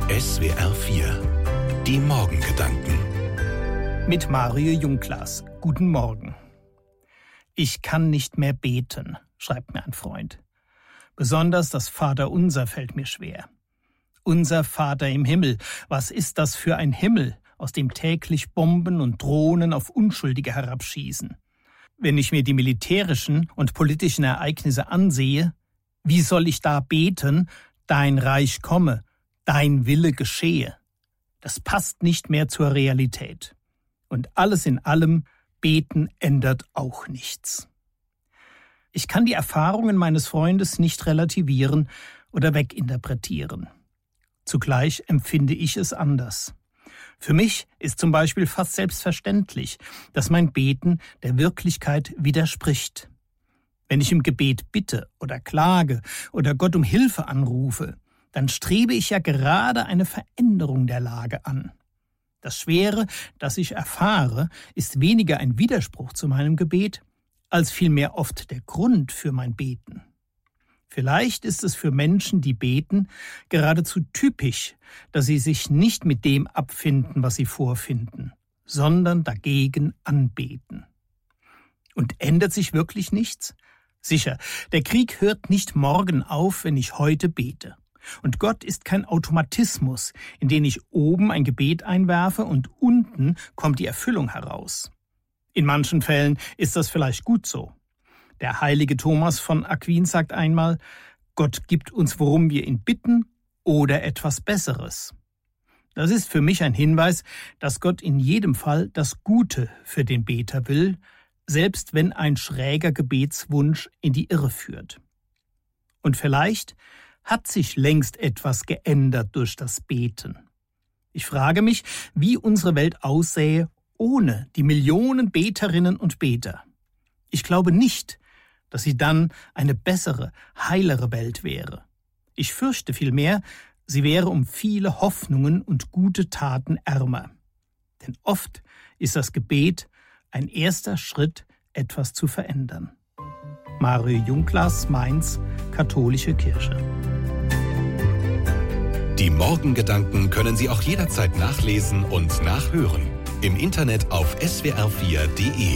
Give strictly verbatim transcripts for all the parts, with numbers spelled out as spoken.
S W R vier. Die Morgengedanken. Mit Mario Junglas. Guten Morgen. Ich kann nicht mehr beten, schreibt mir ein Freund. Besonders das Vaterunser fällt mir schwer. Unser Vater im Himmel, was ist das für ein Himmel, aus dem täglich Bomben und Drohnen auf Unschuldige herabschießen? Wenn ich mir die militärischen und politischen Ereignisse ansehe, wie soll ich da beten, dein Reich komme, dein Wille geschehe? Das passt nicht mehr zur Realität. Und alles in allem, beten ändert auch nichts. Ich kann die Erfahrungen meines Freundes nicht relativieren oder weginterpretieren. Zugleich empfinde ich es anders. Für mich ist zum Beispiel fast selbstverständlich, dass mein Beten der Wirklichkeit widerspricht. Wenn ich im Gebet bitte oder klage oder Gott um Hilfe anrufe, dann strebe ich ja gerade eine Veränderung der Lage an. Das Schwere, das ich erfahre, ist weniger ein Widerspruch zu meinem Gebet, als vielmehr oft der Grund für mein Beten. Vielleicht ist es für Menschen, die beten, geradezu typisch, dass sie sich nicht mit dem abfinden, was sie vorfinden, sondern dagegen anbeten. Und ändert sich wirklich nichts? Sicher, der Krieg hört nicht morgen auf, wenn ich heute bete. Und Gott ist kein Automatismus, in den ich oben ein Gebet einwerfe und unten kommt die Erfüllung heraus. In manchen Fällen ist das vielleicht gut so. Der heilige Thomas von Aquin sagt einmal, Gott gibt uns, worum wir ihn bitten, oder etwas Besseres. Das ist für mich ein Hinweis, dass Gott in jedem Fall das Gute für den Beter will, selbst wenn ein schräger Gebetswunsch in die Irre führt. Und vielleicht hat sich längst etwas geändert durch das Beten. Ich frage mich, wie unsere Welt aussähe ohne die Millionen Beterinnen und Beter. Ich glaube nicht, dass sie dann eine bessere, heilere Welt wäre. Ich fürchte vielmehr, sie wäre um viele Hoffnungen und gute Taten ärmer. Denn oft ist das Gebet ein erster Schritt, etwas zu verändern. Mario Junglas, Mainz, Katholische Kirche. Die Morgengedanken können Sie auch jederzeit nachlesen und nachhören. Im Internet auf S W R vier Punkt de.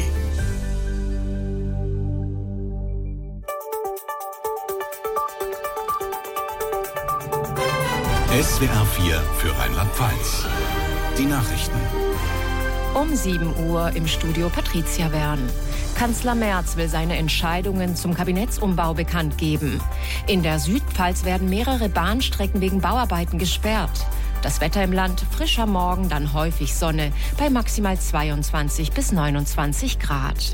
S W R vier für Rheinland-Pfalz. Die Nachrichten. Um sieben Uhr im Studio Patricia Wern. Kanzler Merz will seine Entscheidungen zum Kabinettsumbau bekannt geben. In der Südpfalz werden mehrere Bahnstrecken wegen Bauarbeiten gesperrt. Das Wetter im Land, frischer Morgen, dann häufig Sonne bei maximal zweiundzwanzig bis neunundzwanzig Grad.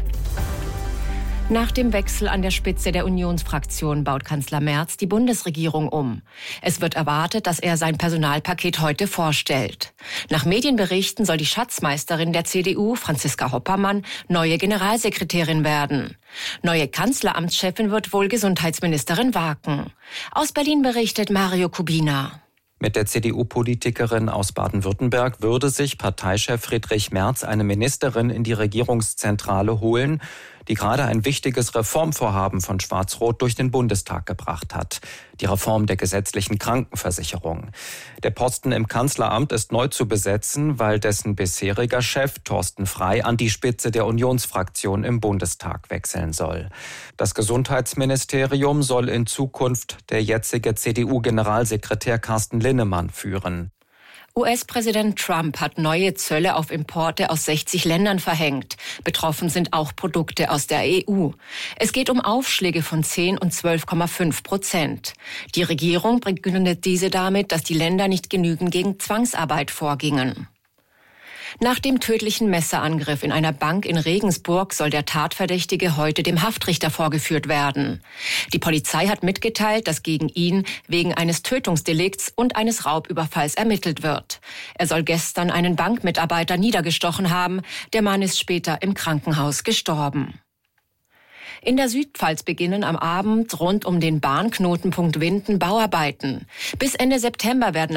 Nach dem Wechsel an der Spitze der Unionsfraktion baut Kanzler Merz die Bundesregierung um. Es wird erwartet, dass er sein Personalpaket heute vorstellt. Nach Medienberichten soll die Schatzmeisterin der C D U, Franziska Hoppermann, neue Generalsekretärin werden. Neue Kanzleramtschefin wird wohl Gesundheitsministerin Waken. Aus Berlin berichtet Mario Kubina. Mit der C D U-Politikerin aus Baden-Württemberg würde sich Parteichef Friedrich Merz eine Ministerin in die Regierungszentrale holen, die gerade ein wichtiges Reformvorhaben von Schwarz-Rot durch den Bundestag gebracht hat. Die Reform der gesetzlichen Krankenversicherung. Der Posten im Kanzleramt ist neu zu besetzen, weil dessen bisheriger Chef Thorsten Frey an die Spitze der Unionsfraktion im Bundestag wechseln soll. Das Gesundheitsministerium soll in Zukunft der jetzige C D U-Generalsekretär Carsten Linnemann führen. U S-Präsident Trump hat neue Zölle auf Importe aus sechzig Ländern verhängt. Betroffen sind auch Produkte aus der E U. Es geht um Aufschläge von zehn und zwölf Komma fünf Prozent. Die Regierung begründet diese damit, dass die Länder nicht genügend gegen Zwangsarbeit vorgingen. Nach dem tödlichen Messerangriff in einer Bank in Regensburg soll der Tatverdächtige heute dem Haftrichter vorgeführt werden. Die Polizei hat mitgeteilt, dass gegen ihn wegen eines Tötungsdelikts und eines Raubüberfalls ermittelt wird. Er soll gestern einen Bankmitarbeiter niedergestochen haben. Der Mann ist später im Krankenhaus gestorben. In der Südpfalz beginnen am Abend rund um den Bahnknotenpunkt Winden Bauarbeiten. Bis Ende September werden